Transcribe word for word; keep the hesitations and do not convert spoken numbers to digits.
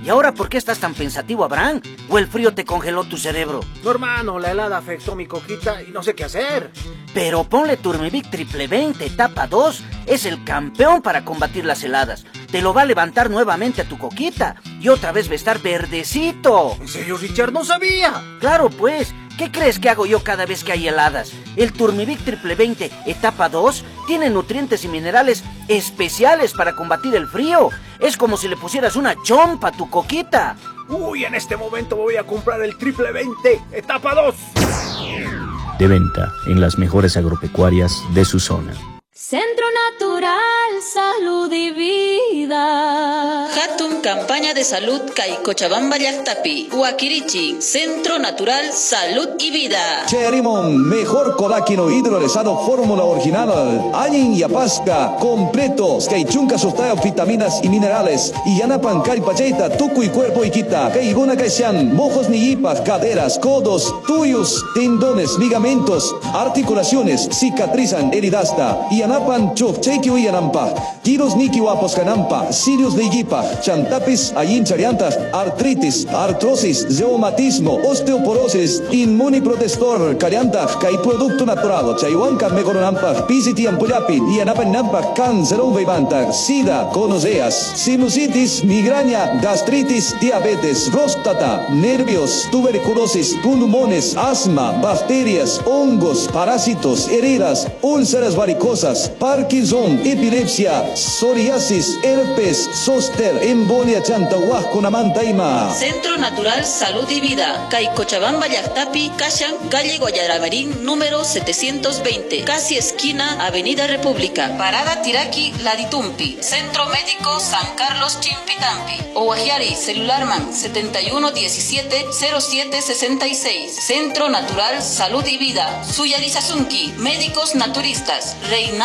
¿Y ahora por qué estás tan pensativo, Abraham? ¿O el frío te congeló tu cerebro? No, hermano, la helada afectó mi coquita y no sé qué hacer. Pero ponle Turmivic Triple veinte etapa dos. Es el campeón para combatir las heladas. Te lo va a levantar nuevamente a tu coquita y otra vez va a estar verdecito. ¿En serio, Richard? ¡No sabía! Claro, pues. ¿Qué crees que hago yo cada vez que hay heladas? El Turmivic Triple veinte etapa dos tiene nutrientes y minerales especiales para combatir el frío. Es como si le pusieras una chompa a tu coquita. Uy, en este momento voy a comprar el Triple veinte etapa dos. De venta en las mejores agropecuarias de su zona. Centro Natural, Salud y Vida. Hatun campaña de salud Kay Cochabamba Llactapi. Huaquirichi, Centro Natural, Salud y Vida. Cherimon, mejor colágeno hidrolizado fórmula original. Añin Yapasca, completos. Kay chunca sustayo vitaminas y minerales. Y yanapan kay pacheta, tuku y cuerpo y quita. Kay iguna kay sean, mojos ni hipas, caderas, codos, tuyos, tendones, ligamentos, articulaciones, cicatrizan heridasta. Y yanapan chuf chequio y yanampa. Giros niki wapos canampa, sirios de yipa, chantapis, ayin chariantas, artritis, artrosis, reumatismo, osteoporosis, inmuniprotestor, carianta, kai producto natural, chayhuanca mecoronampa, pisiti ampullapi, y yanapan nampa, cáncer vivanta, sida, conoceas, sinusitis, migraña, gastritis, diabetes, próstata, nervios, tuberculosis, pulmones, asma, bacterias, hongos, parásitos, heridas, úlceras varicosas, Parkinson, epilepsia, psoriasis, herpes, zóster, embolia chantahuasconamantaima. Centro Natural Salud y Vida. Kay Cochabamba Llactapi, Kashan, calle Guayaramerín, número setecientos veinte. Casi esquina, Avenida República. Parada Tiraki, Laditumpi. Centro Médico San Carlos Chimpitampi. Owajiari, celularman setenta y uno diecisiete cero siete sesenta y seis. Centro Natural Salud y Vida. Suyarizasunki, médicos naturistas. Reina